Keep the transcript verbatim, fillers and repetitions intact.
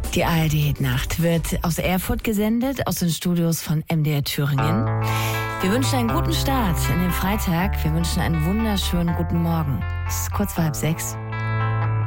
Die A R D-Nacht wird aus Erfurt gesendet, aus den Studios von M D R Thüringen. Wir wünschen einen guten Start in den Freitag. Wir wünschen einen wunderschönen guten Morgen. Es ist kurz vor halb sechs.